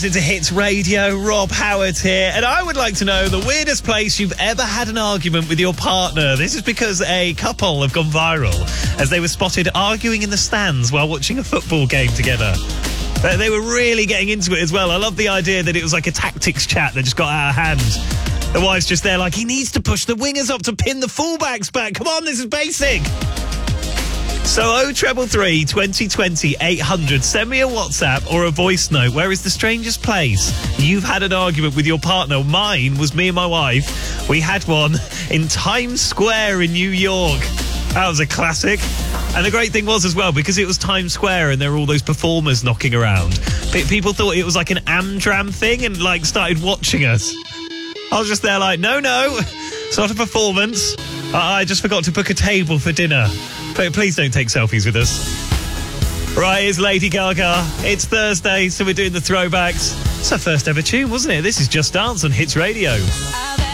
It's Hits Radio, Rob Howard here, and I would like to know the weirdest place you've ever had an argument with your partner. This is because a couple have gone viral as they were spotted arguing in the stands while watching a football game together. They were really getting into it as well. I love the idea that it was like a tactics chat that just got out of hand. The wife's just there like, he needs to push the wingers up to pin the fullbacks back. Come on, this is basic. So 0333 2020 800, send me a WhatsApp or a voice note. Where is the strangest place you've had an argument with your partner? Mine was me and my wife. We had one in Times Square in New York. That was a classic. And the great thing was as well, because it was Times Square and there were all those performers knocking around, people thought it was like an Amdram thing and like started watching us. I was just there like, no, it's not a performance. I just forgot to book a table for dinner. Please don't take selfies with us. Right, it's Lady Gaga. It's Thursday, so we're doing the throwbacks. It's our first ever tune, wasn't it? This is Just Dance on Hits Radio.